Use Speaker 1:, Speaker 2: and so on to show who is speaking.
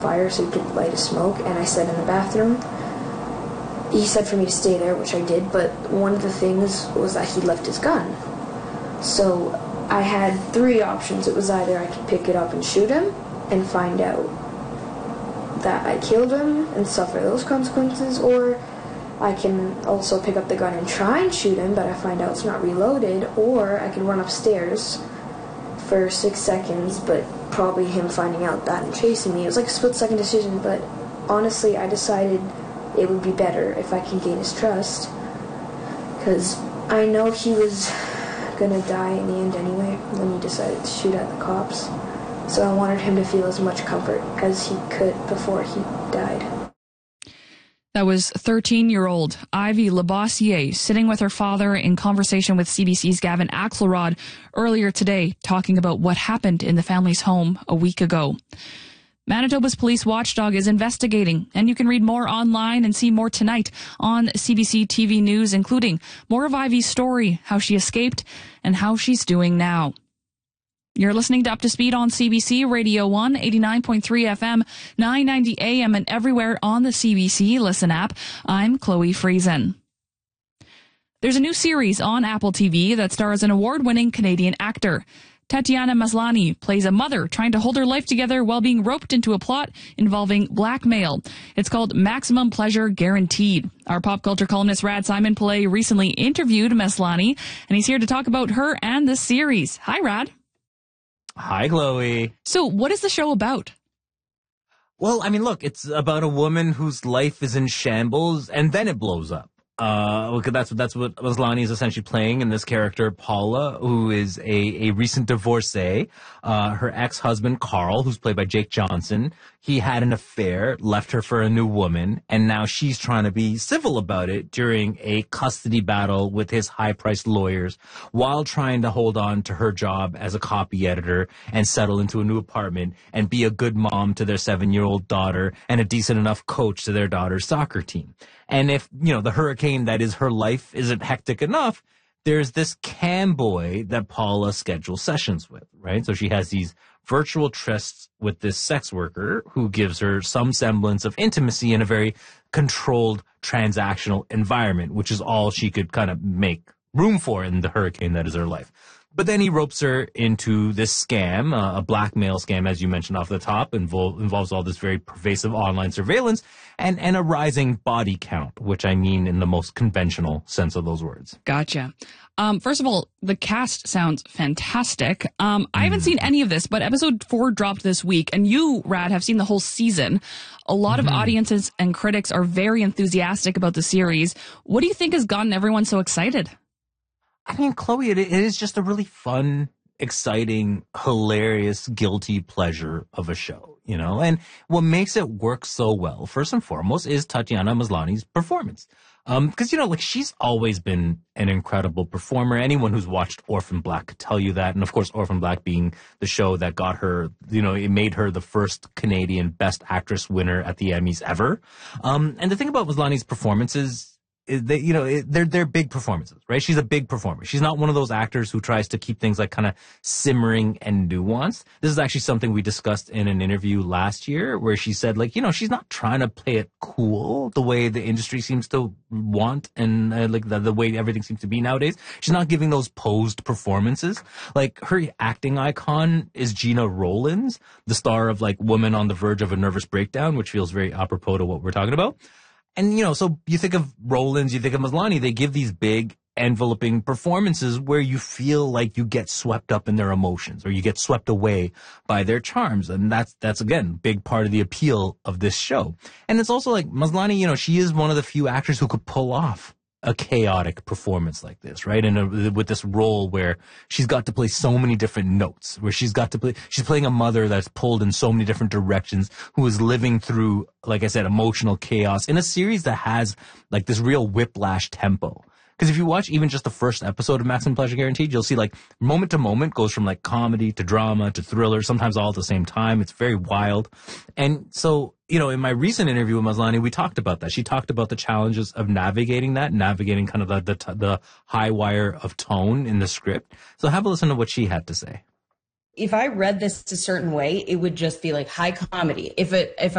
Speaker 1: fire so he could light a smoke, and I said in the bathroom. He said for me to stay there, which I did, but one of the things was that he left his gun. So I had 3 options. It was either I could pick it up and shoot him and find out that I killed him and suffer those consequences, or I can also pick up the gun and try and shoot him, but I find out it's not reloaded, or I can run upstairs for 6 seconds, but probably him finding out that and chasing me. It was like a split-second decision, but honestly, I decided it would be better if I can gain his trust, because I know he was gonna die in the end anyway when he decided to shoot at the cops. So I wanted him to feel as much comfort as he could before he died.
Speaker 2: That was 13-year-old Ivy Labossiere sitting with her father in conversation with CBC's Gavin Axelrod earlier today, talking about what happened in the family's home a week ago. Manitoba's police watchdog is investigating, and you can read more online and see more tonight on CBC TV News, including more of Ivy's story, how she escaped, and how she's doing now. You're listening to Up to Speed on CBC Radio 1, 89.3 FM, 990 AM, and everywhere on the CBC Listen app. I'm Chloe Friesen. There's a new series on Apple TV that stars an award-winning Canadian actor. Tatiana Maslany plays a mother trying to hold her life together while being roped into a plot involving blackmail. It's called Maximum Pleasure Guaranteed. Our pop culture columnist Rad Simon-Pillay recently interviewed Maslany, and he's here to talk about her and the series. Hi, Rad.
Speaker 3: Hi, Chloe.
Speaker 2: So what is the show about?
Speaker 3: Well, I mean, look, it's about a woman whose life is in shambles, and then it blows up. That's what Maslany is essentially playing in this character, Paula, who is a recent divorcee. Her ex-husband, Carl, who's played by Jake Johnson, he had an affair, left her for a new woman, and now she's trying to be civil about it during a custody battle with his high-priced lawyers while trying to hold on to her job as a copy editor and settle into a new apartment and be a good mom to their 7-year-old daughter and a decent enough coach to their daughter's soccer team. And if, the hurricane that is her life isn't hectic enough, there's this cam boy that Paula schedules sessions with, right? So she has these virtual trysts with this sex worker who gives her some semblance of intimacy in a very controlled transactional environment, which is all she could kind of make room for in the hurricane that is her life. But then he ropes her into this scam, a blackmail scam, as you mentioned off the top, involves all this very pervasive online surveillance and a rising body count, which I mean in the most conventional sense of those words.
Speaker 2: Gotcha. First of all, the cast sounds fantastic. I haven't seen any of this, but episode 4 dropped this week, and you, Rad, have seen the whole season. A lot of audiences and critics are very enthusiastic about the series. What do you think has gotten everyone so excited?
Speaker 3: I mean, Chloe, it is just a really fun, exciting, hilarious, guilty pleasure of a show, And what makes it work so well, first and foremost, is Tatiana Maslany's performance. Because, she's always been an incredible performer. Anyone who's watched Orphan Black could tell you that. And, of course, Orphan Black being the show that got her, it made her the first Canadian Best Actress winner at the Emmys ever. And the thing about Maslany's performances, they're big performances, right? She's a big performer. She's not one of those actors who tries to keep things like kind of simmering and nuanced. This is actually something we discussed in an interview last year where she said, she's not trying to play it cool the way the industry seems to want and the way everything seems to be nowadays. She's not giving those posed performances. Her acting icon is Gina Rowlands, the star of Woman on the Verge of a Nervous Breakdown, which feels very apropos to what we're talking about. And, so you think of Rowlands, you think of Maslany, they give these big enveloping performances where you feel like you get swept up in their emotions or you get swept away by their charms. And that's again, big part of the appeal of this show. And it's also Maslany, she is one of the few actors who could pull off a chaotic performance like this, right? And with this role where she's got to play so many different notes, where she's playing a mother that's pulled in so many different directions, who is living through, like I said, emotional chaos in a series that has this real whiplash tempo. Because if you watch even just the first episode of Maximum Pleasure Guaranteed, you'll see moment to moment goes from comedy to drama to thriller, sometimes all at the same time. It's very wild. And so, in my recent interview with Maslany, we talked about that. She talked about the challenges of navigating kind of the high wire of tone in the script. So have a listen to what she had to say.
Speaker 4: If I read this a certain way, it would just be high comedy. If